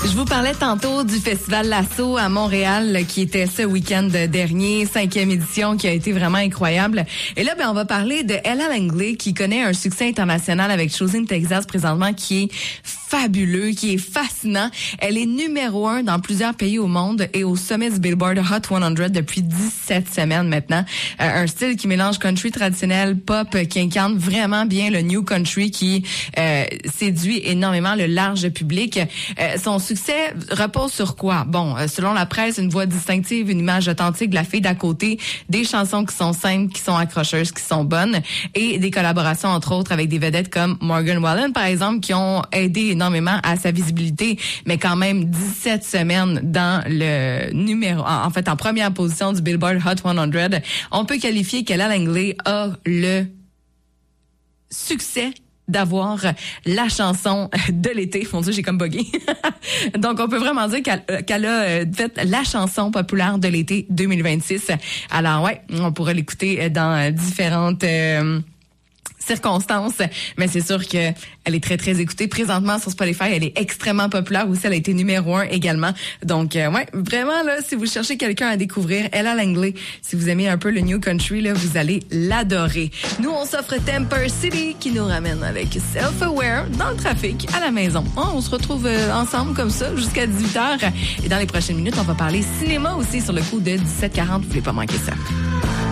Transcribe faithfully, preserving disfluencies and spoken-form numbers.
Je vous parlais tantôt du Festival Lasso à Montréal qui était ce week-end dernier, cinquième édition qui a été vraiment incroyable. Et là, ben, on va parler de Ella Langley qui connaît un succès international avec Choosing Texas présentement qui est fabuleux, qui est fascinant. Elle est numéro un dans plusieurs pays au monde et au sommet du Billboard Hot cent depuis dix-sept semaines maintenant. Euh, un style qui mélange country traditionnel, pop, qui incarne vraiment bien le new country qui euh, séduit énormément le large public. Euh, son succès repose sur quoi? Bon, euh, selon la presse, une voix distinctive, une image authentique de la fille d'à côté, des chansons qui sont simples, qui sont accrocheuses, qui sont bonnes et des collaborations entre autres avec des vedettes comme Morgan Wallen par exemple qui ont aidé énormément à sa visibilité, mais quand même dix-sept semaines dans le numéro, en fait en première position du Billboard Hot cent. On peut qualifier qu'Ella Langley a le succès d'avoir la chanson de l'été. Mon Dieu, j'ai comme bugué. Donc, on peut vraiment dire qu'elle, qu'elle a fait la chanson populaire de l'été deux mille vingt-six. Alors, ouais, on pourrait l'écouter dans différentes euh, circonstances, mais c'est sûr que elle est très, très écoutée. Présentement, sur Spotify, elle est extrêmement populaire aussi. Elle a été numéro un également. Donc, euh, ouais, vraiment, là, si vous cherchez quelqu'un à découvrir, Ella Langley, si vous aimez un peu le new country, là, vous allez l'adorer. Nous, on s'offre Temper City qui nous ramène avec Self-Aware dans le trafic à la maison. Oh, on se retrouve euh, ensemble comme ça jusqu'à dix-huit heures. Et dans les prochaines minutes, on va parler cinéma aussi sur le coup de dix-sept quarante. Vous voulez pas manquer ça.